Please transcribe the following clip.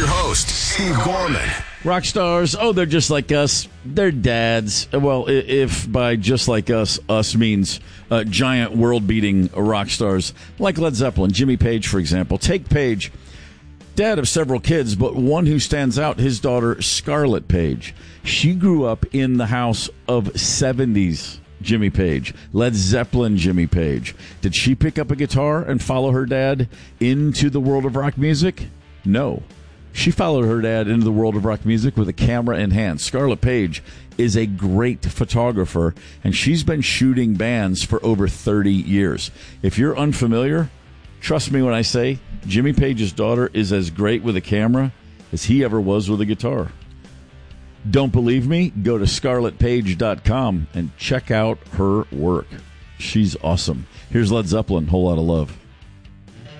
your host, Steve Gorman. Rock stars, they're just like us. They're dads. Well, if by just like us means giant world-beating rock stars like Led Zeppelin, Jimmy Page, for example. Take Page, dad of several kids, but one who stands out, his daughter, Scarlett Page. She grew up in the house of 70s Jimmy Page, Led Zeppelin Jimmy Page. Did she pick up a guitar and follow her dad into the world of rock music? No. She followed her dad into the world of rock music with a camera in hand. Scarlett Page is a great photographer, and she's been shooting bands for over 30 years. If you're unfamiliar, trust me when I say Jimmy Page's daughter is as great with a camera as he ever was with a guitar. Don't believe me? Go to scarlettpage.com and check out her work. She's awesome. Here's Led Zeppelin, Whole Lotta Love.